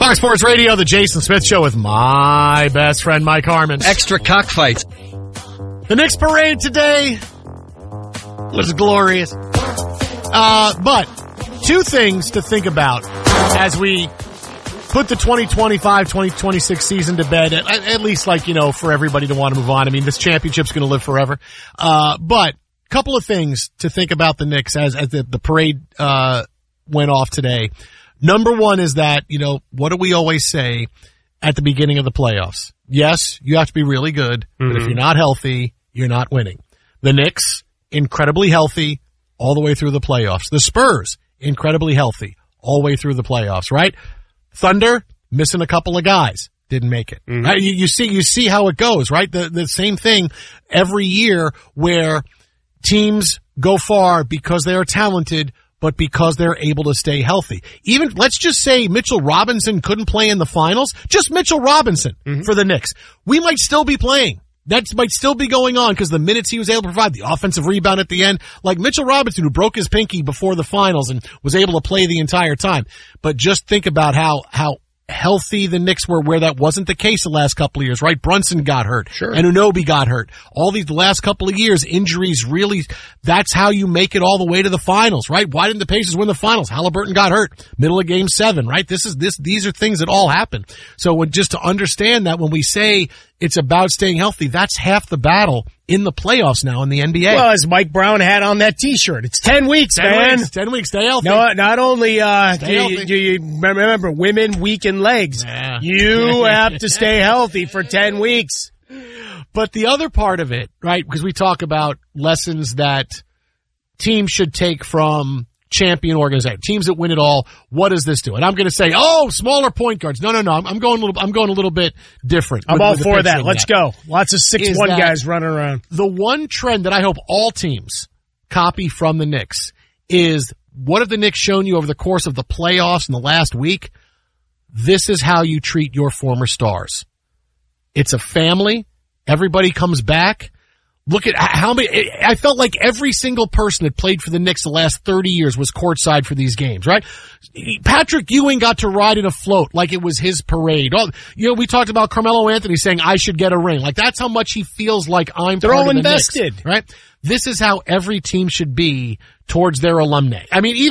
Fox Sports Radio, the Jason Smith Show with my best friend, Mike Harmon. Extra cockfights. The Knicks parade today was glorious. But two things to think about as we put the 2025-2026 season to bed, at least for everybody to want to move on. I mean, this championship's going to live forever. But a couple of things to think about the Knicks as the parade went off today. Number one is that, what do we always say at the beginning of the playoffs? Yes, you have to be really good, but if you're not healthy, you're not winning. The Knicks, incredibly healthy all the way through the playoffs. The Spurs, incredibly healthy all the way through the playoffs, right? Thunder, missing a couple of guys, didn't make it. Right? You see how it goes, right? The same thing every year where teams go far because they are talented, but because they're able to stay healthy. Even, let's just say Mitchell Robinson couldn't play in the finals. Just Mitchell Robinson for the Knicks. We might still be playing. That might still be going on because the minutes he was able to provide, the offensive rebound at the end, like Mitchell Robinson, who broke his pinky before the finals and was able to play the entire time. But just think about how healthy the Knicks were, where that wasn't the case the last couple of years, right? Brunson got hurt. Sure. And Anunoby got hurt. All these last couple of years, injuries really, that's how you make it all the way to the finals, right? Why didn't the Pacers win the finals? Halliburton got hurt. Middle of game 7, right? These are things that all happen. So just to understand that when we say it's about staying healthy, that's half the battle in the playoffs now in the NBA. Well, as Mike Brown had on that T-shirt, it's 10 weeks, man. 10 weeks, stay healthy. No, not only do you remember women weaken legs, you have to stay healthy for 10 weeks. But the other part of it, right, because we talk about lessons that teams should take from champion organization, teams that win it all. What does this do? And I'm going to say, smaller point guards. No. I'm going a little bit different. I'm all for that. Let's go. Lots of 6'1" guys running around. The one trend that I hope all teams copy from the Knicks is, what have the Knicks shown you over the course of the playoffs in the last week? This is how you treat your former stars. It's a family. Everybody comes back. Look at how many, I felt like every single person that played for the Knicks the last 30 years was courtside for these games, right? Patrick Ewing got to ride in a float like it was his parade. We talked about Carmelo Anthony saying, I should get a ring. Like, that's how much he feels like they're all invested, Knicks, right? This is how every team should be towards their alumni. I mean,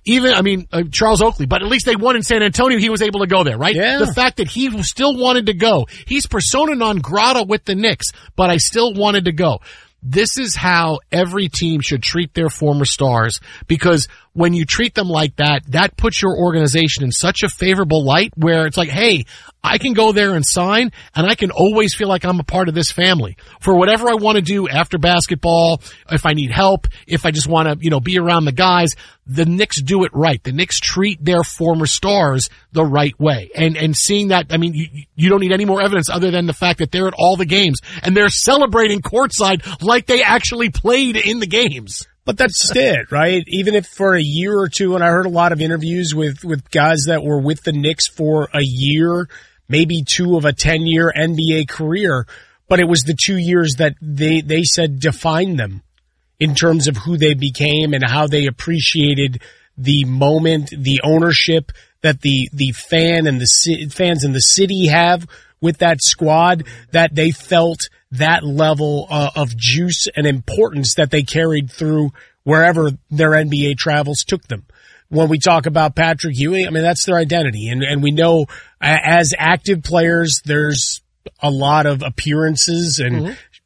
even Charles Oakley, but at least they won in San Antonio. He was able to go there, right? Yeah. The fact that he still wanted to go. He's persona non grata with the Knicks, but I still wanted to go. This is how every team should treat their former stars, because when you treat them like that, that puts your organization in such a favorable light where it's like, hey, I can go there and sign, and I can always feel like I'm a part of this family. For whatever I want to do after basketball, if I need help, if I just want to, be around the guys, the Knicks do it right. The Knicks treat their former stars the right way. And seeing that, I mean, you don't need any more evidence other than the fact that they're at all the games, and they're celebrating courtside like they actually played in the games. But that's it, right? Even if for a year or two, and I heard a lot of interviews with guys that were with the Knicks for a year, maybe 2 of a 10-year NBA career, but it was the 2 years that they said defined them in terms of who they became and how they appreciated the moment, the ownership that the fans in the city have with that squad, that they felt that level of juice and importance that they carried through wherever their NBA travels took them. When we talk about Patrick Ewing, I mean, that's their identity. And we know as active players, there's a lot of appearances and